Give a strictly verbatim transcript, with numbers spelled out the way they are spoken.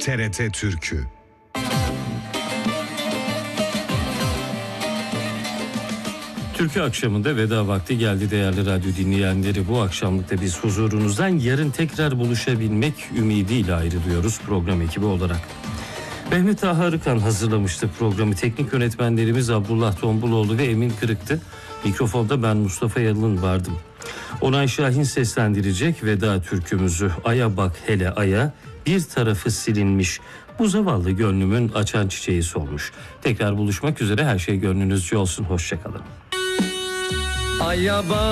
T R T Türkü. Türkü akşamında veda vakti geldi değerli radyo dinleyenleri. Bu akşamlıkta biz huzurunuzdan yarın tekrar buluşabilmek ümidiyle ayrılıyoruz program ekibi olarak. Mehmet Taha Arıkan hazırlamıştı programı. Teknik yönetmenlerimiz Abdullah Tombuloğlu ve Emin Kırık'tı. Mikrofonda ben Mustafa Yalın vardım. Onay Şahin seslendirecek veda türkümüzü. Aya bak hele aya, bir tarafı silinmiş. Bu zavallı gönlümün açan çiçeği solmuş. Tekrar buluşmak üzere, her şey gönlünüzce olsun. Hoşçakalın. Aya bak.